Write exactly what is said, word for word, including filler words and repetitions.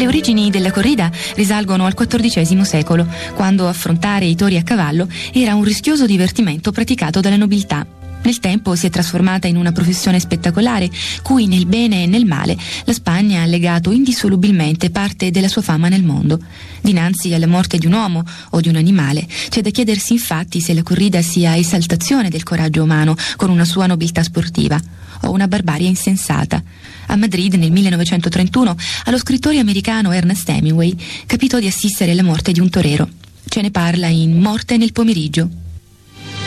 origini della corrida risalgono al quattordicesimo secolo, quando affrontare i tori a cavallo era un rischioso divertimento praticato dalla nobiltà. Nel tempo si è trasformata in una professione spettacolare, cui nel bene e nel male la Spagna ha legato indissolubilmente parte della sua fama nel mondo. Dinanzi alla morte di un uomo o di un animale, c'è da chiedersi infatti se la corrida sia esaltazione del coraggio umano con una sua nobiltà sportiva, o una barbarie insensata. A Madrid nel millenovecentotrentuno allo scrittore americano Ernest Hemingway capitò di assistere alla morte di un torero. Ce ne parla in Morte nel pomeriggio.